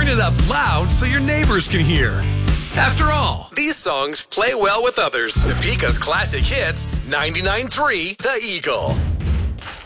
it up loud so your neighbors can hear. After all, these songs play well with others. Topeka's classic hits, 99.3 The Eagle.